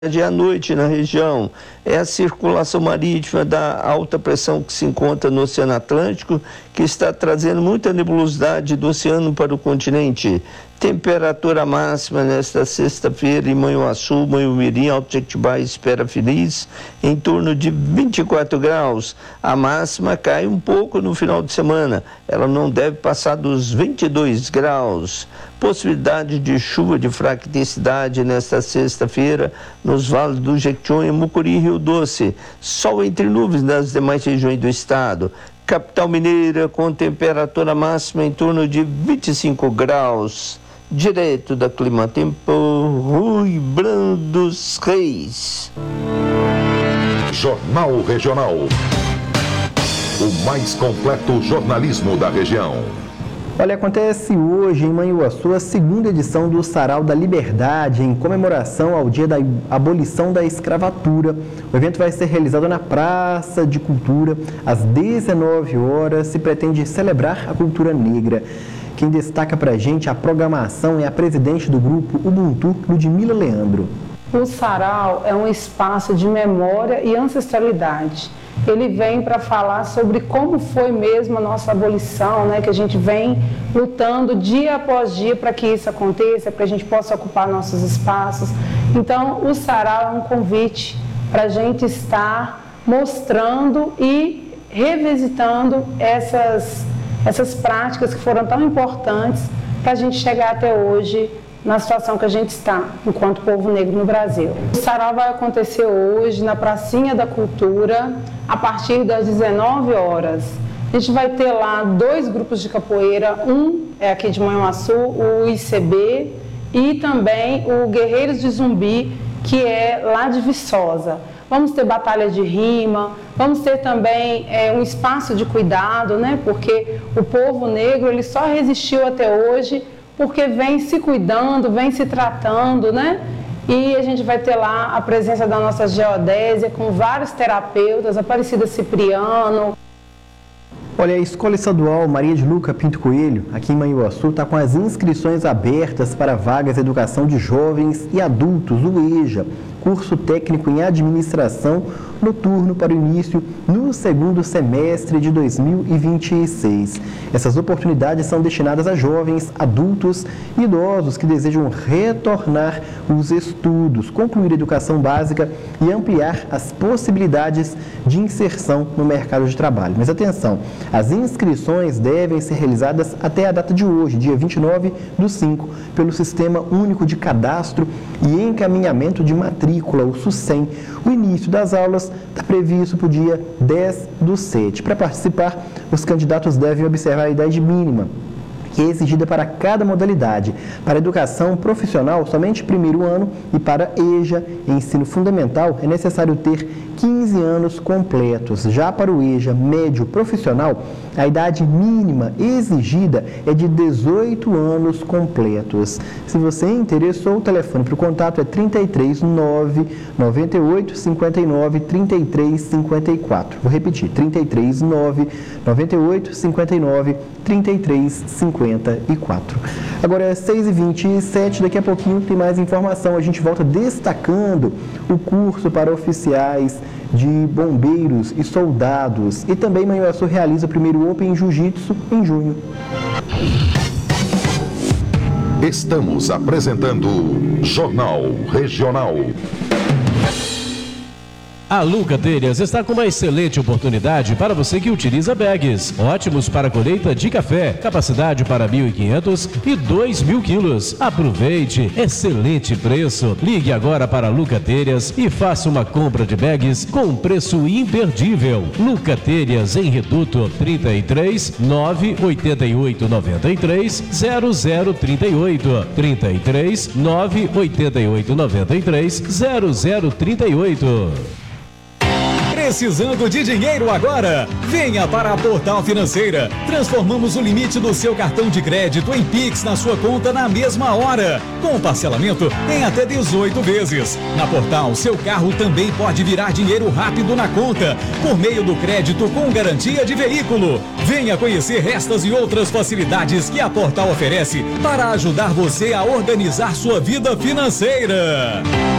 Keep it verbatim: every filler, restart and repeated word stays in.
à noite na região é a circulação marítima da alta pressão que se encontra no Oceano Atlântico, que está trazendo muita nebulosidade do oceano para o continente. Temperatura máxima nesta sexta-feira em Manhuaçu, Manhumirim, Alto Jequitibá e Espera Feliz, em torno de vinte e quatro graus. A máxima cai um pouco no final de semana, ela não deve passar dos vinte e dois graus. Possibilidade de chuva de fraca intensidade nesta sexta-feira nos vales do Jequitinhonha, Mucuri e Rio Doce. Sol entre nuvens nas demais regiões do estado. Capital Mineira com temperatura máxima em torno de vinte e cinco graus. Direto da Climatempo, Rui Brandos Reis. Jornal Regional. O mais completo jornalismo da região. Olha, acontece hoje em Manhuaçu a segunda edição do Sarau da Liberdade, em comemoração ao dia da abolição da escravatura. O evento vai ser realizado na Praça de Cultura, às dezenove horas, se pretende celebrar a cultura negra. Quem destaca pra gente a programação é a presidente do grupo Ubuntu, Ludmila Leandro. O Sarau é um espaço de memória e ancestralidade. Ele vem para falar sobre como foi mesmo a nossa abolição, né? Que a gente vem lutando dia após dia para que isso aconteça, para que a gente possa ocupar nossos espaços. Então, o Sarau é um convite para a gente estar mostrando e revisitando essas, essas práticas que foram tão importantes para a gente chegar até hoje na situação que a gente está, enquanto povo negro no Brasil. O Sarau vai acontecer hoje na Pracinha da Cultura, a partir das dezenove horas. A gente vai ter lá dois grupos de capoeira, um é aqui de Manhuaçu, o I C B, e também o Guerreiros de Zumbi, que é lá de Viçosa. Vamos ter batalha de rima, vamos ter também é, um espaço de cuidado, né? Porque o povo negro ele só resistiu até hoje porque vem se cuidando, vem se tratando, né? E a gente vai ter lá a presença da nossa geodésia com vários terapeutas, Aparecida Cipriano. Olha, a Escola Estadual Maria de Luca Pinto Coelho, aqui em Manhuaçu, está com as inscrições abertas para vagas de educação de jovens e adultos, o EJA, curso técnico em administração noturno para o início no segundo semestre de dois mil e vinte e seis. Essas oportunidades são destinadas a jovens, adultos e idosos que desejam retornar os estudos, concluir a educação básica e ampliar as possibilidades de inserção no mercado de trabalho. Mas atenção, as inscrições devem ser realizadas até a data de hoje, dia vinte e nove do cinco, pelo Sistema Único de Cadastro e Encaminhamento de Matrícula, o SUSEM. O início das aulas está previsto para o dia dez do sete. Para participar, os candidatos devem observar a idade mínima, que é exigida para cada modalidade. Para educação profissional, somente primeiro ano, e para EJA, ensino fundamental, é necessário ter quinze anos completos. Já para o EJA médio profissional, a idade mínima exigida é de dezoito anos completos. Se você interessou, o telefone para o contato é trinta e três, nove, noventa e oito, cinquenta e nove, trinta e três, cinquenta e quatro. Vou repetir, trinta e três, nove, noventa e oito, cinquenta e nove, trinta e três, cinquenta e quatro. Agora é seis e vinte e sete, daqui a pouquinho tem mais informação. A gente volta destacando o curso para oficiais de bombeiros e soldados. E também Manhuaçu realiza o primeiro Open Jiu-Jitsu em junho. Estamos apresentando Jornal Regional. A Luca Telhas está com uma excelente oportunidade para você que utiliza bags. Ótimos para colheita de café, capacidade para mil e quinhentos e dois mil quilos. Aproveite, excelente preço. Ligue agora para a Luca Telhas e faça uma compra de bags com um preço imperdível. Luca Telhas em Reduto, trinta e três, nove, oitenta e oito, noventa e três, zero zero trinta e oito. trinta e três, nove, oitenta e oito, noventa e três, zero zero trinta e oito. Precisando de dinheiro agora? Venha para a Portal Financeira. Transformamos o limite do seu cartão de crédito em Pix na sua conta na mesma hora, com parcelamento em até dezoito vezes. Na Portal, seu carro também pode virar dinheiro rápido na conta, por meio do crédito com garantia de veículo. Venha conhecer estas e outras facilidades que a Portal oferece para ajudar você a organizar sua vida financeira.